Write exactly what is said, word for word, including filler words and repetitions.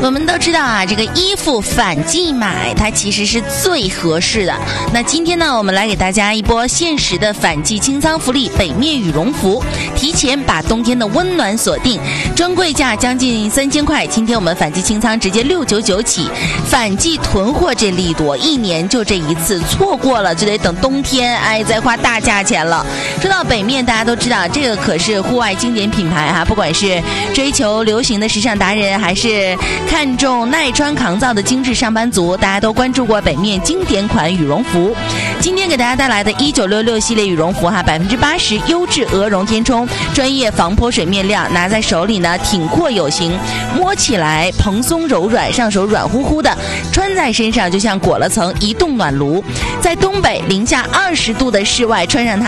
我们都知道啊，这个衣服反季买，它其实是最合适的。那今天呢，我们来给大家一波限时的反季清仓福利，北面羽绒服，提前把冬天的温暖锁定，专柜价将近三千块，今天我们反季清仓直接六九九起，反季囤货这力度，一年就这一次，错过了就得等冬天，哎，再花大价钱了。说到北面，大家都知道，这个可是户外经典品牌哈，不管是追求流行的时尚达人，还是看重耐穿抗造的精致上班族，大家都关注过北面经典款羽绒服。今天给大家带来的一九六六系列羽绒服哈，百分之八十优质鹅绒填充，专业防泼水面料，拿在手里呢挺阔有型，摸起来蓬松柔软，上手软乎乎的，穿在身上就像裹了层移动暖炉。在东北零下二十度的室外，穿上它